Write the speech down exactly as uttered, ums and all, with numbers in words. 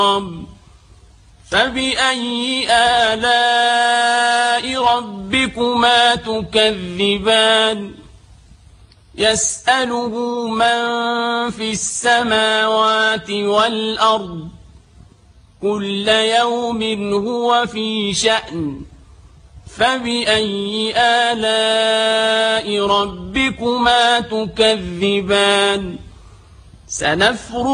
فبأي آلاء ربكما تكذبان يسأله من في السماوات والأرض كل يوم هو في شأن فبأي آلاء ربكما تكذبان سنفرغ